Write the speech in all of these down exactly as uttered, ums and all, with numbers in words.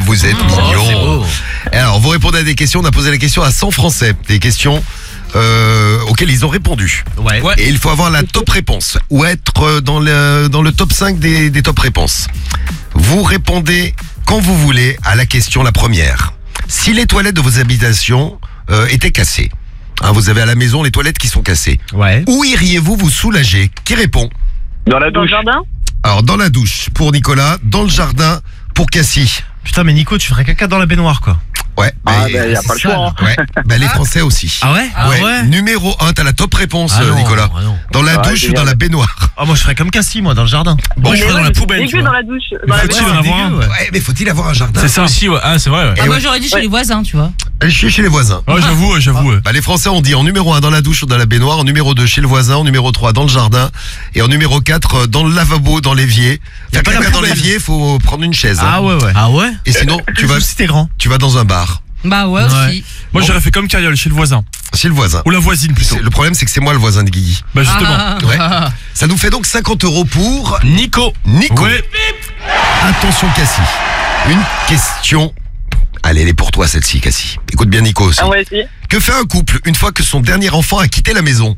vous êtes mignons. Et alors, vous répondez à des questions. On a posé la question à cent Français. Des questions euh, auxquelles ils ont répondu. Ouais. Et il faut avoir la top réponse ou être dans le, dans le top cinq des, des top réponses. Vous répondez quand vous voulez à la question la première. Si les toilettes de vos habitations euh, étaient cassées, hein, vous avez à la maison les toilettes qui sont cassées, Ouais. où iriez-vous vous soulager? Qui répond? Dans la Dans le douche. jardin. Alors, dans la douche pour Nicolas, dans le jardin pour Cassie. Putain, mais Nico, tu ferais caca dans la baignoire, quoi. Ouais, Ah, mais- ben, y a pas le choix. hein. ouais. Bah, les Français aussi. Ah ouais ouais. Numéro un, t'as la top réponse, Ah euh, non, Nicolas. ah non. Dans la Ah, douche ou génial. dans la baignoire? Ah, moi, je ferais comme Cassie, moi, dans le jardin. Bon, Mais je ferais ouais, dans la mais c'est poubelle, tu dégueu vois. dans la douche. Dans la Faut-il baignoire. en avoir un? ouais. Ouais, mais faut-il avoir un jardin? C'est ça aussi, ouais. Ah, c'est vrai, ouais. Eh Ah, moi ouais. j'aurais dit chez Ouais. les voisins, tu vois. Je suis chez les voisins. Ouais, j'avoue, ouais, j'avoue. ouais. Bah, les Français ont dit en numéro un dans la douche ou dans la baignoire, en numéro deux chez le voisin, en numéro trois dans le jardin et en numéro quatre dans le lavabo, dans l'évier. Y a Faire pas la caca dans poubelle. l'évier, faut prendre une chaise. hein. Ah ouais, ouais. Ah ouais Et sinon, tu vas, Si t'es grand. tu vas dans un bar, Bah ouais, Ouais. aussi. Moi, Bon. j'aurais fait comme Cariole, chez le voisin. chez le voisin. Ou la voisine, plutôt. C'est- Le problème, c'est que c'est moi le voisin de Guigui. Bah, justement. Ah. Ouais. Ça nous fait donc cinquante euros pour Nico. Nico. Ouais. Attention, Cassie. Une question. Allez, elle est pour toi, celle-ci, Cassie. Écoute bien, Nico aussi. Ah, on va essayer. Que fait un couple une fois que son dernier enfant a quitté la maison?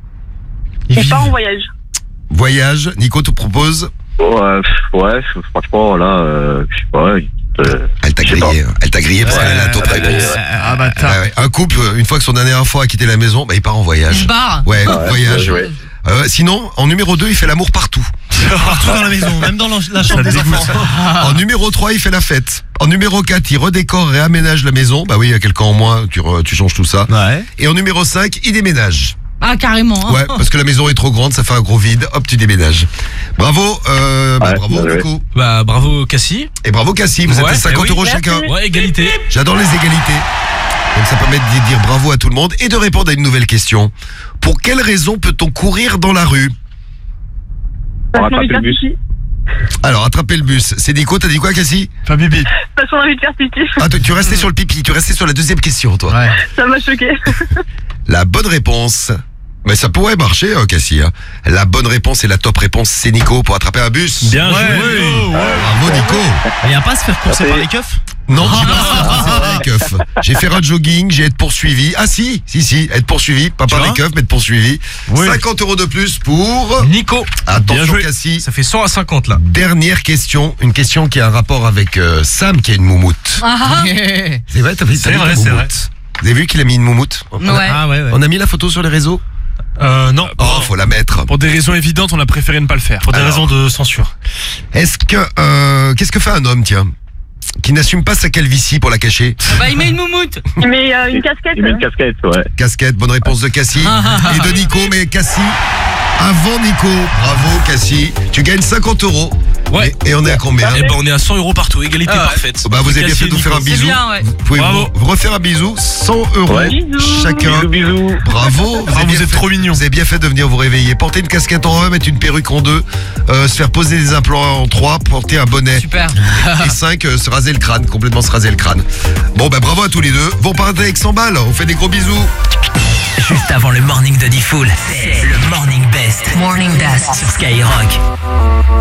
Il On vit- part en voyage. Voyage, Nico te propose. Ouais, pff, ouais, franchement, là, euh, je sais pas. euh, Elle t'a Je sais grillé, hein. Elle t'a grillé parce Ouais, qu'elle a la top ouais, réponse. ouais. Ah, bâtard. Ouais, ouais. Un couple, une fois que son dernier enfant a quitté la maison, bah, il part en voyage. Bar. Ouais, Ouais, voyage. ouais, ouais. Euh, sinon, en numéro deux, il fait l'amour partout. Partout dans la maison, même dans la la chambre des enfants. En numéro trois, il fait la fête. En numéro quatre, il redécore et réaménage la maison. Bah oui, il y a quelqu'un en moins, tu, re- tu changes tout ça. Ouais. Et en numéro cinq, il déménage. Ah, carrément. hein. Ouais, parce que la maison est trop grande, ça fait un gros vide. Hop, tu déménages. Bravo, euh, bah, Ouais, bravo, ouais, du coup. Bah, bravo, Cassie. Et bravo, Cassie. Vous Ouais, êtes à cinquante eh oui. euros Merci. chacun. Ouais, égalité. J'adore les égalités. Donc ça permet de dire bravo à tout le monde et de répondre à une nouvelle question. Pour quelle raison peut-on courir dans la rue? On va Parce qu'on a envie de attraper faire le bus. pipi. Alors, attraper le bus. C'est Nico, t'as dit quoi, Cassie? Enfin, bibi. Parce qu'on a envie de faire pipi. Ah, toi, tu restais sur le pipi, tu restais sur la deuxième question, toi. Ouais. Ça m'a choqué. La bonne réponse... Mais ça pourrait marcher, hein, Cassie. hein. La bonne réponse et la top réponse, c'est Nico pour attraper un bus. Bien Ouais, joué. Nico, ouais. Bravo, Nico. Il y a pas à se faire courser par les keufs? Non, j'ai pas fait les keufs. J'ai fait un jogging, j'ai être poursuivi. Ah si, si, si, être poursuivi. Pas Tu par les vois keufs, mais être poursuivi. Oui. cinquante euros de plus pour... Nico. Bien Attention, joué. Cassie. Ça fait cent à cinquante, là. Dernière question. Une question qui a un rapport avec euh, Sam qui a une moumoute. Ah, C'est vrai, t'as fait C'est t'as mis vrai, ta c'est moumoute. Vous avez vu qu'il a mis une moumoute? ah. Ouais. Ah ouais, ouais. On a mis la photo sur les réseaux? Euh, non. Oh, faut la mettre. Pour des raisons évidentes, on a préféré ne pas le faire. Pour des Alors. raisons de censure. Est-ce que... euh, Qu'est-ce que fait un homme, tiens, qui n'assume pas sa calvitie pour la cacher? Bah, il met une moumoute. Il met euh, une casquette. Il met une casquette, ouais. Casquette, bonne réponse de Cassie. Et de Nico, mais Cassie, avant Nico. Bravo, Cassie. Tu gagnes cinquante euros. Ouais. Et, et on est à combien? Eh ben, on est à cent euros partout. Égalité Ah ouais. parfaite. Bah, vous avez bien Cassie fait de et nous faire un Nico. bisou. bien, ouais. Vous pouvez Bravo. vous, vous refaire un bisou. cent euros Ouais. Bisous. chacun. Bisous, bisous. Bravo. Ah, bien vous êtes fait- trop mignons. Vous avez bien fait de venir vous réveiller. Porter une casquette en un, mettre une perruque en deux, euh, se faire poser des implants en trois, porter un bonnet. Super. Et cinq, euh, se raser le crâne, complètement se raser le crâne. Bon, bah bravo à tous les deux. Vous repartez avec cent balles. On fait des gros bisous. Juste avant le morning de Diffoul, c'est le Morning Best Morning Best. sur Skyrock.